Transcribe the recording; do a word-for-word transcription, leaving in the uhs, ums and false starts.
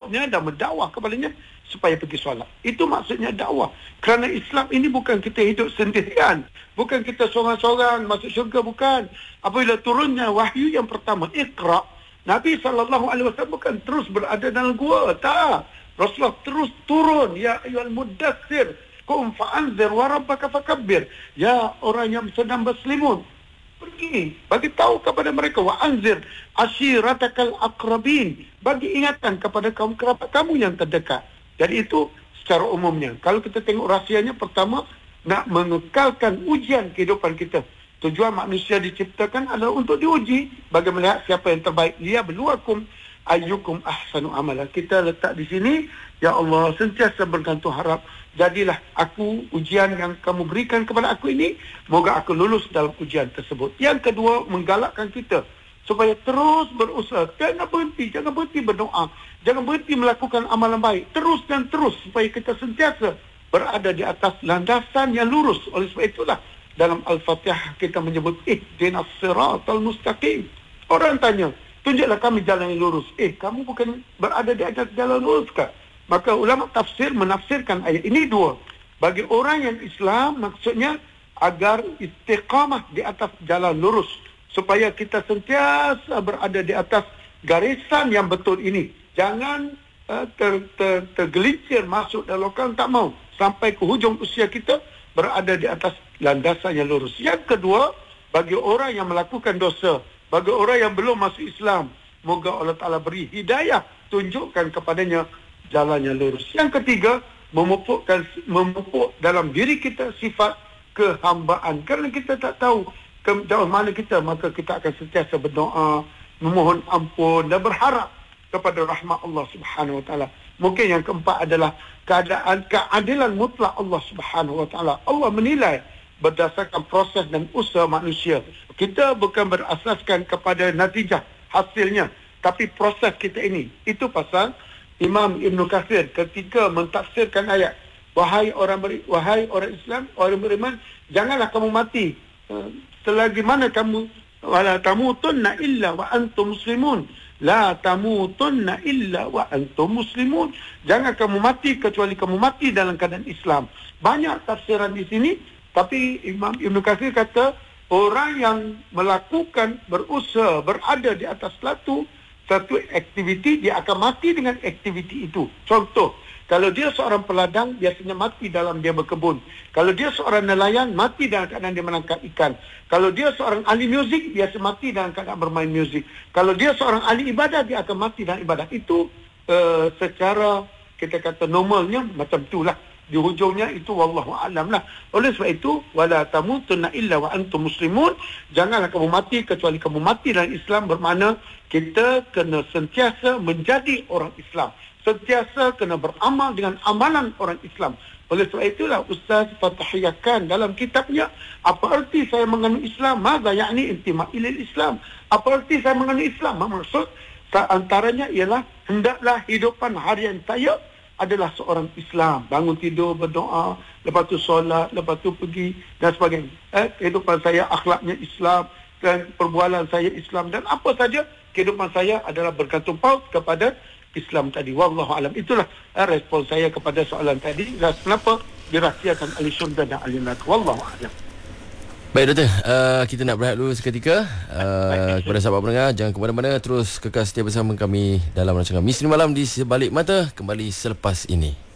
jawabnya dan mendakwah kepadanya supaya pergi solat. Itu maksudnya dakwah. Kerana Islam ini bukan kita hidup sendirian. Bukan kita seorang-seorang masuk syurga, bukan. Apabila turunnya wahyu yang pertama, Iqra', Nabi sallallahu alaihi wasallam bukan terus berada dalam gua. Tak. Rasulullah terus turun. Ya ayyuhal muddathir, qum fa'anzir wa rabbaka fakabbir. Ya orang yang sedang berselimun, pergi bagi tahu kepada mereka, wa anzir ashiratakal aqrabin, bagi ingatan kepada kaum kerabat kamu yang terdekat. Jadi itu secara umumnya. Kalau kita tengok rahsianya, pertama nak mengekalkan ujian kehidupan kita. Tujuan manusia diciptakan adalah untuk diuji bagi melihat siapa yang terbaik. Liyabluwakum ayyukum ahsanu amala. Kita letak di sini, ya Allah, sentiasa bergantung harap, jadilah aku ujian yang kamu berikan kepada aku ini, moga aku lulus dalam ujian tersebut. Yang kedua, menggalakkan kita supaya terus berusaha. Jangan berhenti, jangan berhenti berdoa, jangan berhenti melakukan amalan baik. Terus dan terus supaya kita sentiasa berada di atas landasan yang lurus. Oleh sebab itulah dalam Al-Fatihah kita menyebut ihdinas siratal mustaqim. Orang tanya, tunjuklah kami jalan yang lurus. Eh, kamu bukan berada di atas jalan lurus kah? Maka ulama tafsir menafsirkan ayat ini dua. Bagi orang yang Islam, maksudnya agar istiqamah di atas jalan lurus, supaya kita sentiasa berada di atas garisan yang betul ini. Jangan uh, ter, ter, tergelincir masuk dalam lokal, tak mau. Sampai ke hujung usia kita berada di atas landasan yang lurus. Yang kedua, bagi orang yang melakukan dosa, bagi orang yang belum masuk Islam, moga Allah Ta'ala beri hidayah, tunjukkan kepadanya jalan yang lurus. Yang ketiga, memupukkan memupuk dalam diri kita sifat kehambaan. Kerana kita tak tahu ke jauh mana kita, maka kita akan sentiasa berdoa, memohon ampun dan berharap kepada rahmat Allah Subhanahu Wa Ta'ala. Mungkin yang keempat adalah keadaan keadilan mutlak Allah Subhanahu Wa Ta'ala. Allah menilai berdasarkan proses dan usaha manusia. Kita bukan berasaskan kepada natijah, hasilnya, tapi proses kita ini. Itu pasal Imam Ibn Kathir ketika mentafsirkan ayat, wahai orang beri, wahai orang Islam, orang beriman, janganlah kamu mati selagi mana kamu, wala tamutunna illa wa antum muslimun. La tamutunna illa wa antum muslimun. Jangan kamu mati kecuali kamu mati dalam keadaan Islam. Banyak tafsiran di sini, tapi Imam Ibn Kathir kata orang yang melakukan, berusaha, berada di atas satu satu aktiviti, dia akan mati dengan aktiviti itu. Contoh, kalau dia seorang peladang, biasanya mati dalam dia berkebun. Kalau dia seorang nelayan, mati dalam keadaan dia menangkap ikan. Kalau dia seorang ahli muzik, biasa mati dalam keadaan bermain muzik. Kalau dia seorang ahli ibadah, dia akan mati dalam ibadah. Itu uh, secara kita kata normalnya macam itulah. Di hujungnya itu wallahu a'lam lah. Oleh sebab itu, wala tamutunna illa wa antum muslimun. Janganlah kamu mati kecuali kamu mati dalam Islam. Bermakna kita kena sentiasa menjadi orang Islam, sentiasa kena beramal dengan amalan orang Islam. Oleh sebab itulah Ustaz fatahiyahkan dalam kitabnya, apa arti saya mengandung Islam? Maza yakni intima ilal Islam. Apa arti saya mengandung Islam? Maksud antaranya ialah hendaklah hidupan harian saya adalah seorang Islam. Bangun tidur, berdoa, lepas tu solat, lepas tu pergi dan sebagainya. Eh, kehidupan saya akhlaknya Islam dan perbualan saya Islam dan apa saja kehidupan saya adalah bergantung paut kepada Islam tadi. Wallahu alam. Itulah eh, respon saya kepada soalan tadi. Dan kenapa dirahsiakan ahli syurga dan ahli neraka. Wallahu alam. Baik doktor, uh, kita nak berehat dulu seketika. uh, Kepada sahabat pendengar, jangan ke mana-mana, terus kekal setia bersama kami dalam rancangan Misteri Malam di Sebalik Mata, kembali selepas ini.